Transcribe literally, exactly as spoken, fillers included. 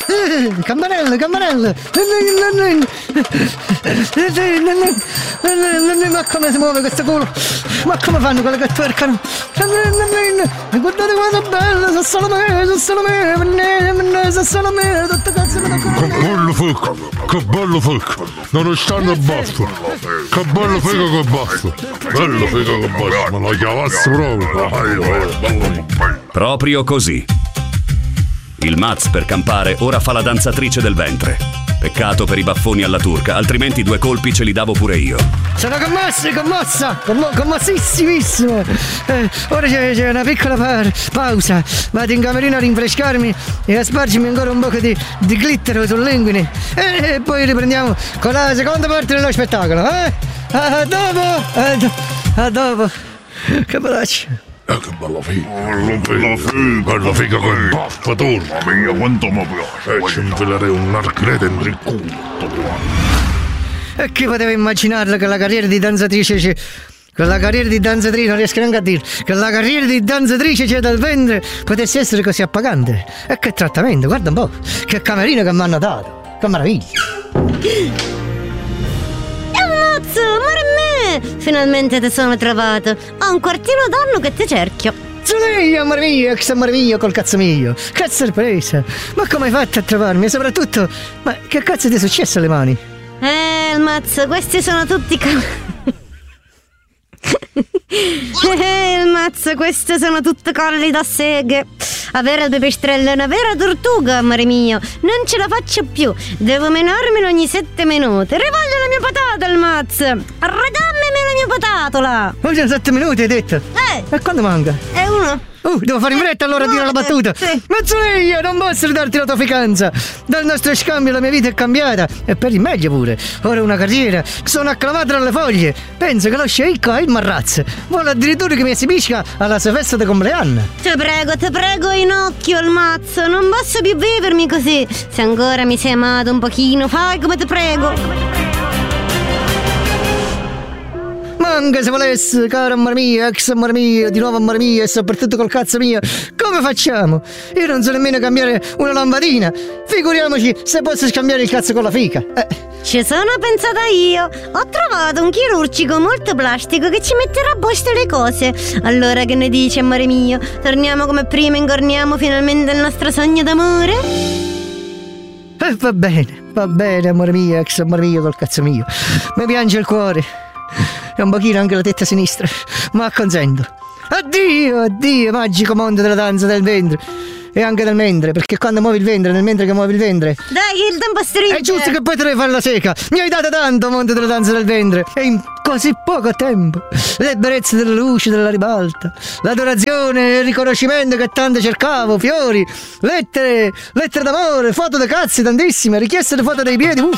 Campanello, campanello. Ma come si muove questo culo? Ma come fanno quelli che twercano? Guardate quanto bello, sono solo me, sono solo me, sono solo me, tutto cazzo mi toccano. Che bello fico, che bello fico, nonostante il basso, che bello fico che basso, bello fico che basso, me lo chiavassi proprio. Proprio così. Il Maz per campare ora fa la danzatrice del ventre. Peccato per i baffoni alla turca, altrimenti due colpi ce li davo pure io. Sono commossa, commossa, commo- commosissimissimo. Eh, ora c'è, c'è una piccola par- pausa. Vado in camerino a rinfrescarmi e a spargermi ancora un po' di, di glitter sull'inguine. E, e poi riprendiamo con la seconda parte dello spettacolo. Eh? A dopo, a, do- a dopo. Che bellaccio. Eh, che bello figo, bello figo, bello figo con baffatura. Mamma mia, quanto mi piace. E ci infilerei un narclete in il culo. E chi poteva immaginarlo che la carriera di danzatrice c'è? Che la carriera di danzatrice, non riesco neanche a dire, che la carriera di danzatrice c'è dal ventre potesse essere così appagante. E che trattamento, guarda un po', che camerino che mi hanno dato, che meraviglia. Ammazza, amore me! Finalmente ti sono trovato, ho un quartino d'anno che ti cerchio. Sì, amore mio, che amore mio col cazzo mio, che sorpresa, ma come hai fatto a trovarmi? E soprattutto, ma che cazzo ti è successo alle mani? Eh, ammazza, questi sono tutti ca- Eh, mazza, queste sono tutte colli da seghe. Avere il pipistrello è una vera tortuga, amore mio. Non ce la faccio più. Devo menarmelo ogni sette minuti. Rivoglio la mia patata, il mazzo. Redammemi la mia patatola. Oggi sette minuti hai detto? Eh. E quando manca? È uno. Uh, devo fare in fretta allora a dire la battuta. Sì. Ma io non posso ridarti la tua ficanza. Dal nostro scambio la mia vita è cambiata. E per il meglio pure. Ora ho una carriera. Sono acclamato tra le foglie. Penso che lo sceicco è il marrazzo. Vuole addirittura che mi esibisca alla sua festa di compleanno. Ti prego, ti prego in occhio al mazzo. Non posso più vivermi così. Se ancora mi sei amato un pochino, fai come ti prego. Ma anche se volesse, caro amore mio, ex amore mio, di nuovo amore mio e soprattutto col cazzo mio, come facciamo? Io non so nemmeno cambiare una lampadina. Figuriamoci se posso scambiare il cazzo con la fica. Eh. Ci sono pensata io. Ho trovato un chirurgico molto plastico che ci metterà a posto le cose. Allora che ne dici, amore mio? Torniamo come prima e incorniamo finalmente il nostro sogno d'amore? Eh, va bene, va bene amore mio, ex amore mio, col cazzo mio. Mi piange il cuore. E un pochino anche la testa sinistra, ma consento. Addio, addio, magico mondo della danza del ventre. E anche del mentre, perché quando muovi il ventre, nel mentre che muovi il ventre, dai, il tempo stringe. è giusto che poi te devi fare la seca. Mi hai dato tanto, mondo della danza del ventre, e in così poco tempo. L'ebbrezza della luce, della ribalta, l'adorazione, il riconoscimento che tanto cercavo, fiori, lettere, lettere d'amore, foto da cazzi tantissime, richieste di foto dei piedi, uff.